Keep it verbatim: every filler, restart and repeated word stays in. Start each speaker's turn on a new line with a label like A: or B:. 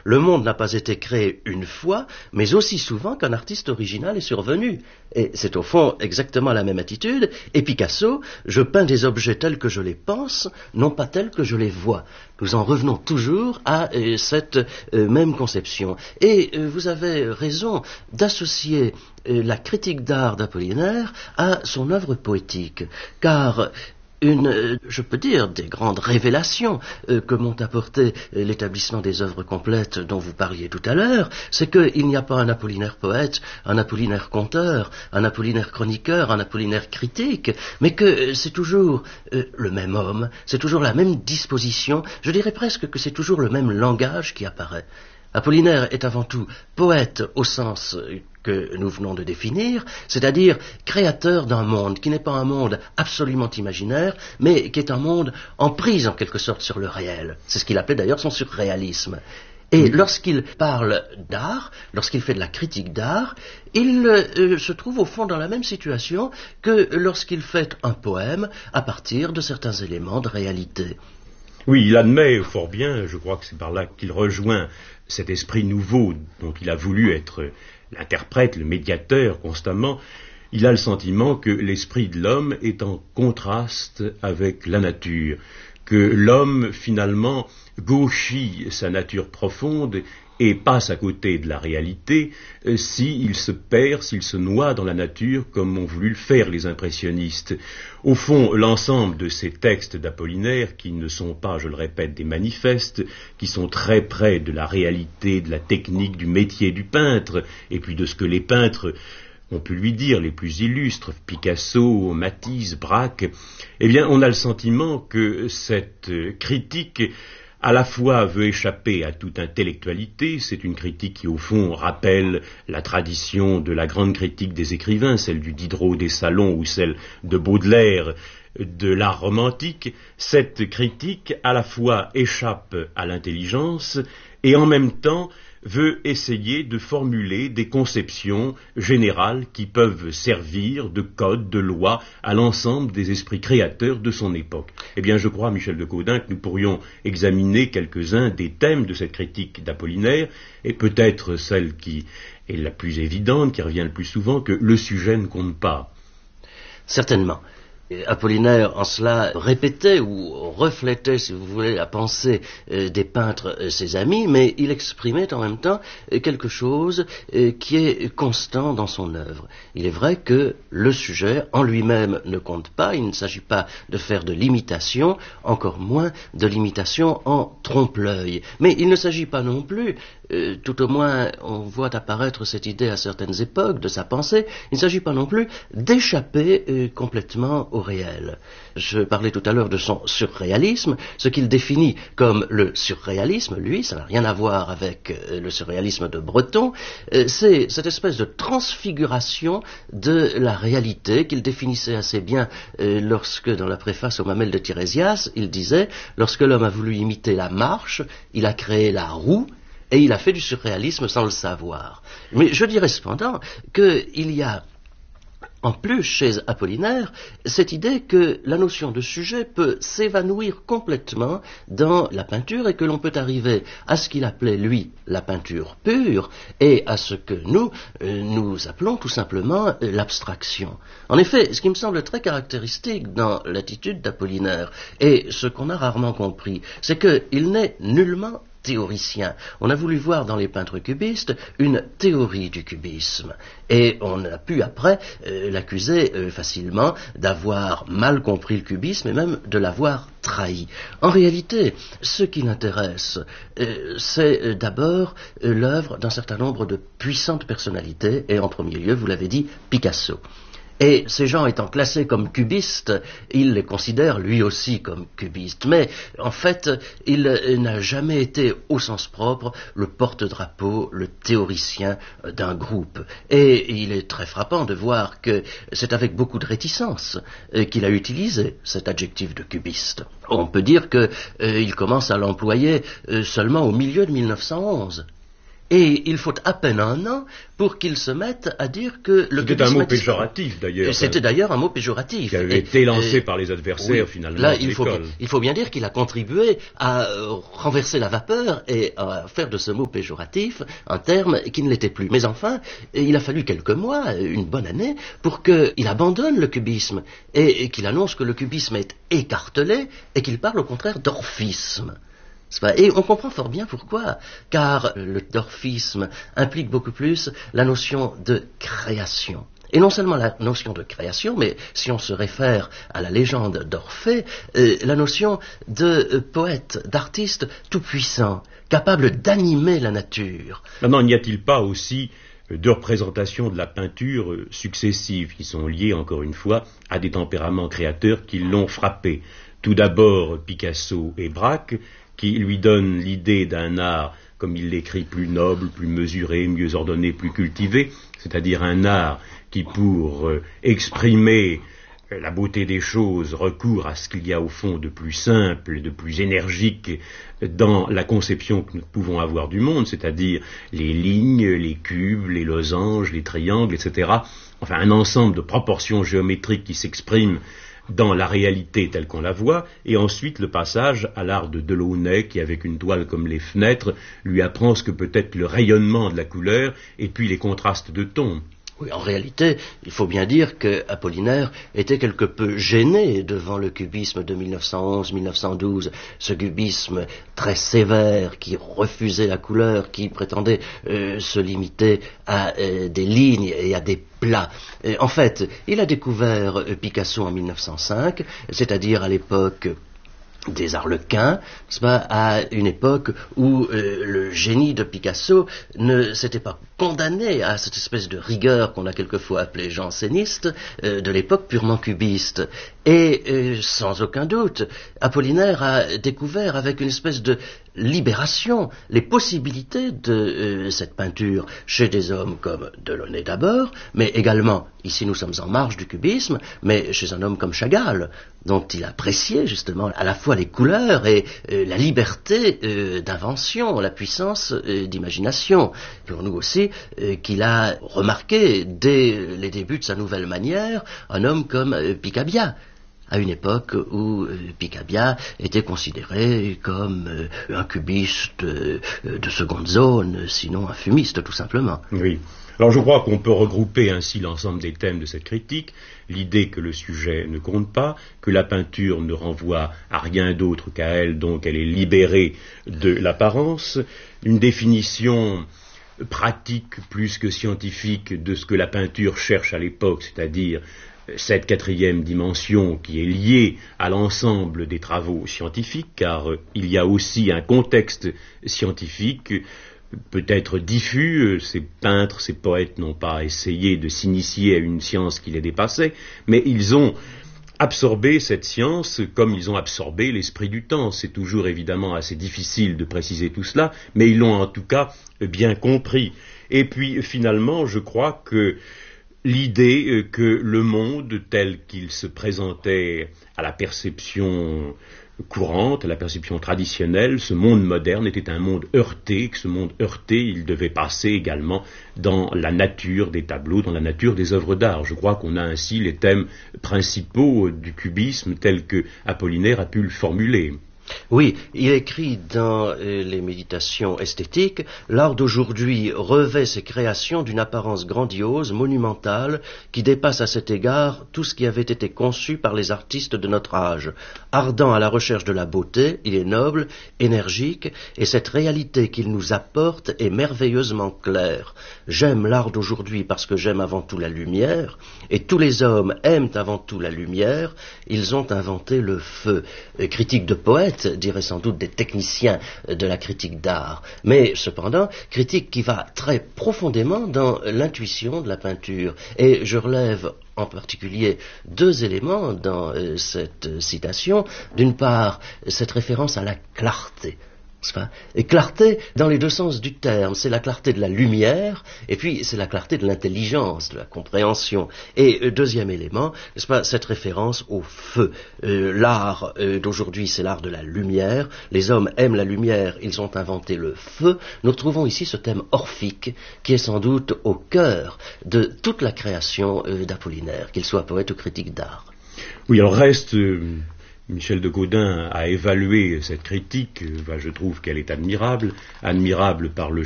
A: le monde n'a pas été créé une fois, mais aussi souvent qu'un artiste original est survenu. Et c'est au fond exactement la même attitude. Et Picasso, je peins des objets tels que je les pense, non pas tels que je les vois. Nous en revenons toujours à euh, cette euh, même conception. Et euh, vous avez raison d'associer euh, la critique d'art d'Apollinaire à son œuvre poétique, car une, je peux dire, des grandes révélations euh, que m'ont apporté euh, l'établissement des œuvres complètes dont vous parliez tout à l'heure, c'est qu'il n'y a pas un Apollinaire poète, un Apollinaire conteur, un Apollinaire chroniqueur, un Apollinaire critique, mais que euh, c'est toujours euh, le même homme, c'est toujours la même disposition, je dirais presque que c'est toujours le même langage qui apparaît. Apollinaire est avant tout poète au sens que nous venons de définir, c'est-à-dire créateur d'un monde qui n'est pas un monde absolument imaginaire, mais qui est un monde en prise en quelque sorte sur le réel. C'est ce qu'il appelait d'ailleurs son surréalisme. Et oui. Lorsqu'il parle d'art, lorsqu'il fait de la critique d'art, il euh, se trouve au fond dans la même situation que lorsqu'il fait un poème à partir de certains éléments de réalité.
B: Oui, il admet fort bien, je crois que c'est par là qu'il rejoint cet esprit nouveau dont il a voulu être l'interprète, le médiateur constamment. Il a le sentiment que l'esprit de l'homme est en contraste avec la nature, que l'homme finalement gauchit sa nature profonde et passe à côté de la réalité euh, s'il se perd, s'il se noie dans la nature comme ont voulu le faire les impressionnistes. Au fond, l'ensemble de ces textes d'Apollinaire, qui ne sont pas, je le répète, des manifestes, qui sont très près de la réalité, de la technique, du métier du peintre, et puis de ce que les peintres on peut lui dire, les plus illustres, Picasso, Matisse, Braque, eh bien, on a le sentiment que cette critique à la fois veut échapper à toute intellectualité, c'est une critique qui au fond rappelle la tradition de la grande critique des écrivains, celle du Diderot des salons ou celle de Baudelaire de l'art romantique. Cette critique à la fois échappe à l'intelligence et en même temps veut essayer de formuler des conceptions générales qui peuvent servir de code, de loi à l'ensemble des esprits créateurs de son époque. Eh bien, je crois, Michel de Caudin, que nous pourrions examiner quelques-uns des thèmes de cette critique d'Apollinaire, et peut-être celle qui est la plus évidente, qui revient le plus souvent, que le sujet ne compte pas.
A: Certainement. Apollinaire, en cela, répétait ou reflétait, si vous voulez, la pensée euh, des peintres, euh, ses amis, mais il exprimait en même temps euh, quelque chose euh, qui est constant dans son œuvre. Il est vrai que le sujet en lui-même ne compte pas, il ne s'agit pas de faire de l'imitation, encore moins de l'imitation en trompe-l'œil. Mais il ne s'agit pas non plus, euh, tout au moins on voit apparaître cette idée à certaines époques de sa pensée, il ne s'agit pas non plus d'échapper euh, complètement au réel. Je parlais tout à l'heure de son surréalisme, ce qu'il définit comme le surréalisme, lui, ça n'a rien à voir avec euh, le surréalisme de Breton, euh, c'est cette espèce de transfiguration de la réalité qu'il définissait assez bien euh, lorsque, dans la préface au Mamelles de Tirésias, il disait « Lorsque l'homme a voulu imiter la marche, il a créé la roue, et il a fait du surréalisme sans le savoir. » Mais je dirais cependant qu'il y a en plus, chez Apollinaire, cette idée que la notion de sujet peut s'évanouir complètement dans la peinture et que l'on peut arriver à ce qu'il appelait, lui, la peinture pure et à ce que nous, euh, nous appelons tout simplement euh, l'abstraction. En effet, ce qui me semble très caractéristique dans l'attitude d'Apollinaire et ce qu'on a rarement compris, c'est qu'il n'est nullement théoricien. On a voulu voir dans les peintres cubistes une théorie du cubisme et on a pu après euh, l'accuser euh, facilement d'avoir mal compris le cubisme et même de l'avoir trahi. En réalité, ce qui l'intéresse, euh, c'est euh, d'abord euh, l'œuvre d'un certain nombre de puissantes personnalités et en premier lieu, vous l'avez dit, Picasso. Et ces gens étant classés comme cubistes, il les considère lui aussi comme cubistes. Mais en fait, il n'a jamais été au sens propre le porte-drapeau, le théoricien d'un groupe. Et il est très frappant de voir que c'est avec beaucoup de réticence qu'il a utilisé cet adjectif de cubiste. On peut dire qu'il euh, commence à l'employer euh, seulement au milieu de mille neuf cent onze. Et il faut à peine un an pour qu'ils se mettent à dire que le
B: C'était un mot péjoratif d'ailleurs.
A: C'était d'ailleurs un mot péjoratif.
B: Qui avait été lancé et, par les adversaires oui, finalement.
A: Là, il faut, bien, il faut bien dire qu'il a contribué à euh, renverser la vapeur et à faire de ce mot péjoratif un terme qui ne l'était plus. Mais enfin, il a fallu quelques mois, une bonne année, pour qu'il abandonne le cubisme et, et qu'il annonce que le cubisme est écartelé et qu'il parle au contraire d'orphisme. Et on comprend fort bien pourquoi, car le dorfisme implique beaucoup plus la notion de création. Et non seulement la notion de création, mais si on se réfère à la légende d'Orphée, euh, la notion de euh, poète, d'artiste tout-puissant, capable d'animer la nature.
B: Maintenant, n'y a-t-il pas aussi deux représentations de la peinture successives qui sont liées, encore une fois, à des tempéraments créateurs qui l'ont frappé? Tout d'abord, Picasso et Braque, qui lui donne l'idée d'un art, comme il l'écrit, plus noble, plus mesuré, mieux ordonné, plus cultivé, c'est-à-dire un art qui, pour euh, exprimer euh, la beauté des choses, recourt à ce qu'il y a au fond de plus simple, de plus énergique dans la conception que nous pouvons avoir du monde, c'est-à-dire les lignes, les cubes, les losanges, les triangles, et cetera. Enfin, un ensemble de proportions géométriques qui s'expriment dans la réalité telle qu'on la voit, et ensuite le passage à l'art de Delaunay qui, avec une toile comme les fenêtres, lui apprend ce que peut être le rayonnement de la couleur et puis les contrastes de tons.
A: Oui, en réalité, il faut bien dire que Apollinaire était quelque peu gêné devant le cubisme de mille neuf cent onze mille neuf cent douze, ce cubisme très sévère qui refusait la couleur, qui prétendait euh, se limiter à euh, des lignes et à des plats. Et en fait, il a découvert euh, Picasso en mille neuf cent cinq, c'est-à-dire à l'époque des Arlequins, c'est pas, à une époque où euh, le génie de Picasso ne s'était pas condamné à cette espèce de rigueur qu'on a quelquefois appelée janséniste euh, de l'époque purement cubiste. Et euh, sans aucun doute, Apollinaire a découvert avec une espèce de libération les possibilités de euh, cette peinture chez des hommes comme Delaunay d'abord, mais également, ici nous sommes en marge du cubisme, mais chez un homme comme Chagall, dont il appréciait justement à la fois les couleurs et euh, la liberté euh, d'invention, la puissance euh, d'imagination. Pour nous aussi, euh, qu'il a remarqué dès les débuts de sa nouvelle manière, un homme comme euh, Picabia, à une époque où euh, Picabia était considéré comme euh, un cubiste euh, de seconde zone, sinon un fumiste tout simplement.
B: Oui. Alors je crois qu'on peut regrouper ainsi l'ensemble des thèmes de cette critique, l'idée que le sujet ne compte pas, que la peinture ne renvoie à rien d'autre qu'à elle, donc elle est libérée de l'apparence, une définition pratique plus que scientifique de ce que la peinture cherche à l'époque, c'est-à-dire cette quatrième dimension qui est liée à l'ensemble des travaux scientifiques, car euh, il y a aussi un contexte scientifique peut-être diffus. Ces peintres, ces poètes n'ont pas essayé de s'initier à une science qui les dépassait, mais ils ont absorbé cette science comme ils ont absorbé l'esprit du temps. C'est toujours évidemment assez difficile de préciser tout cela, mais ils l'ont en tout cas bien compris. Et puis finalement, je crois que l'idée que le monde tel qu'il se présentait à la perception courante, à la perception traditionnelle, ce monde moderne était un monde heurté, que ce monde heurté, il devait passer également dans la nature des tableaux, dans la nature des œuvres d'art. Je crois qu'on a ainsi les thèmes principaux du cubisme tels que Apollinaire a pu le formuler.
A: Oui, il écrit dans euh, les méditations esthétiques, l'art d'aujourd'hui revêt ses créations d'une apparence grandiose, monumentale, qui dépasse à cet égard tout ce qui avait été conçu par les artistes de notre âge. Ardent à la recherche de la beauté, il est noble, énergique, et cette réalité qu'il nous apporte est merveilleusement claire. J'aime l'art d'aujourd'hui parce que j'aime avant tout la lumière, et tous les hommes aiment avant tout la lumière, ils ont inventé le feu. Euh, critique de poète, diraient sans doute des techniciens de la critique d'art, mais cependant, critique qui va très profondément dans l'intuition de la peinture. Et je relève en particulier deux éléments dans euh, cette citation. D'une part, cette référence à la clarté. Et clarté dans les deux sens du terme, c'est la clarté de la lumière, et puis c'est la clarté de l'intelligence, de la compréhension. Et euh, deuxième élément, n'est-ce pas, cette référence au feu. Euh, l'art euh, d'aujourd'hui, c'est l'art de la lumière. Les hommes aiment la lumière, ils ont inventé le feu. Nous retrouvons ici ce thème orphique, qui est sans doute au cœur de toute la création euh, d'Apollinaire, qu'il soit poète ou critique d'art.
B: Oui, alors reste... Euh... Michel de Gaudin a évalué cette critique, je trouve qu'elle est admirable, admirable par le